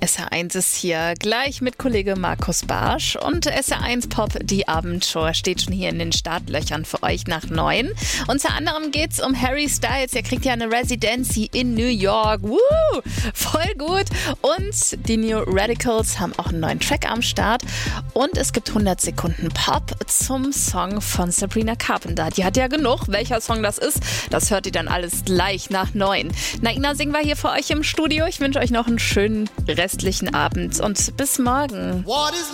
SR1 ist hier gleich mit Kollege Markus Barsch und SR1 Pop, die Abendshow, steht schon hier in den Startlöchern für euch nach 9. Unter anderem geht's um Harry Styles, er kriegt ja eine Residency in New York, woo, voll gut. Und die New Radicals haben auch einen neuen Track am Start und es gibt 100 Sekunden Pop zum Song von Sabrina Carpenter. Die hat ja genug, welcher Song das ist, das hört ihr dann alles gleich nach 9. Naina singen wir hier für euch im Studio, ich wünsche euch noch einen schönen restlichen Abend und bis morgen. What is